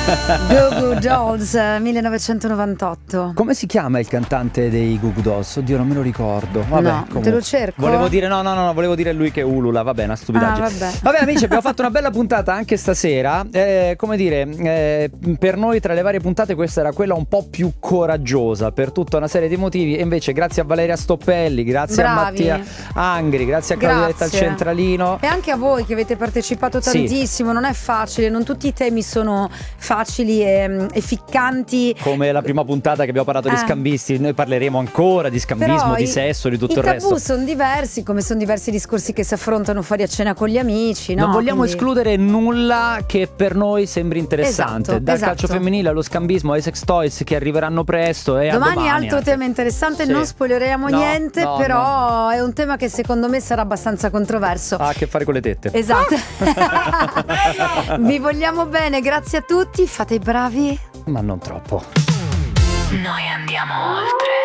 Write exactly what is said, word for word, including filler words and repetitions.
Goo Goo Dolls, millenovecentonovantotto. Come si chiama il cantante dei Goo Goo Dolls? Oddio, non me lo ricordo. Vabbè, no, comunque. te lo cerco. Volevo dire no, no, no, no, volevo dire lui che ulula. Vabbè, una stupidaggine. Ah, vabbè. Vabbè, amici, abbiamo fatto una bella puntata anche stasera. Eh, come dire, eh, per noi tra le varie puntate questa era quella un po' più coraggiosa per tutta una serie di motivi. E invece, grazie a Valeria Stoppelli, grazie Bravi. a Mattia Angri, grazie a Claudietta al Grazie. centralino. E anche a voi che avete partecipato tantissimo. Sì. Non è facile, non tutti i temi sono facili e, e ficcanti. Come la prima puntata che abbiamo parlato di Eh. scambisti, noi parleremo ancora di scambismo, Però di i- sesso, di tutto i il resto. tabù sono diversi, come sono diversi i discorsi che si affrontano fuori a cena con gli amici, no? Non vogliamo Quindi- escludere nulla che per noi sembri interessante. Esatto, Dal esatto. calcio femminile allo scambismo, ai sex toys che arriveranno presto e a Domani, domani altro anche. tema interessante, Sì. non spoileremo No, niente, no, però è un tema che secondo me sarà abbastanza controverso. Ha a che fare con le tette. Esatto. Vi vogliamo bene, grazie a tutti, fate i bravi. Ma non troppo. Noi andiamo oltre.